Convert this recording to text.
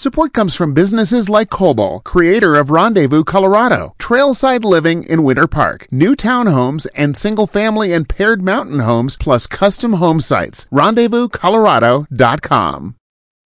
Support comes from businesses like Cobol, creator of Rendezvous, Colorado, Trailside Living in Winter Park, new townhomes and single-family and paired mountain homes, plus custom home sites. RendezvousColorado.com.